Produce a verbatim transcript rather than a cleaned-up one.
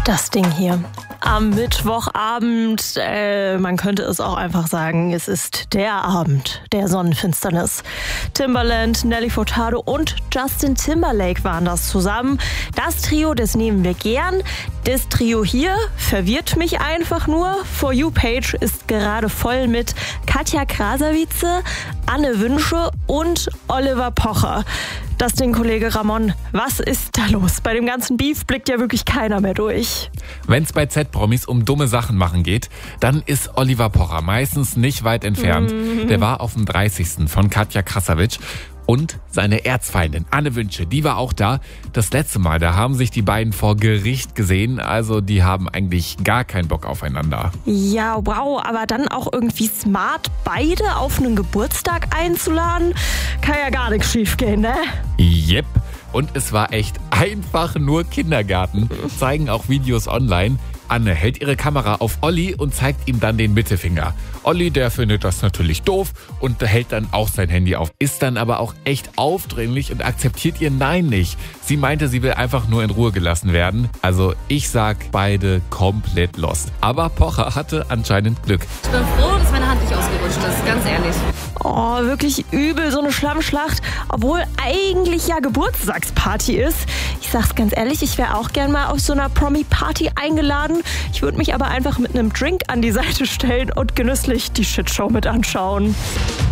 Das Ding hier. Am Mittwochabend, äh, man könnte es auch einfach sagen, es ist der Abend der Sonnenfinsternis. Timbaland, Nelly Furtado und Justin Timberlake waren das zusammen. Das Trio, das nehmen wir gern. Das Trio hier verwirrt mich einfach nur. For You Page ist gerade voll mit Katja Krasavice, Anne Wünsche und Oliver Pocher. Das Ding, Kollege Ramon, was ist da los? Bei dem ganzen Beef blickt ja wirklich keiner mehr durch. Wenn es bei Z-Promis um dumme Sachen machen geht, dann ist Oliver Pocher meistens nicht weit entfernt. Mm. Der war auf dem dreißigsten von Katja Krasavice. Und seine Erzfeindin Anne Wünsche, die war auch da. Das letzte Mal, da haben sich die beiden vor Gericht gesehen. Also die haben eigentlich gar keinen Bock aufeinander. Ja, wow, aber dann auch irgendwie smart, beide auf einen Geburtstag einzuladen, kann ja gar nichts schief gehen, ne? Jep. Und es war echt einfach nur Kindergarten. Zeigen auch Videos online. Anne hält ihre Kamera auf Olli und zeigt ihm dann den Mittelfinger. Olli, der findet das natürlich doof und hält dann auch sein Handy auf. Ist dann aber auch echt aufdringlich und akzeptiert ihr Nein nicht. Sie meinte, sie will einfach nur in Ruhe gelassen werden. Also ich sag, beide komplett lost. Aber Pocher hatte anscheinend Glück. Ich bin froh, dass meine Hand nicht ausgerutscht ist, ganz ehrlich. Oh, wirklich übel, so eine Schlammschlacht, obwohl eigentlich ja Geburtstagsparty ist. Ich sag's ganz ehrlich, ich wäre auch gern mal auf so einer Promi-Party eingeladen. Ich würde mich aber einfach mit einem Drink an die Seite stellen und genüsslich die Shitshow mit anschauen.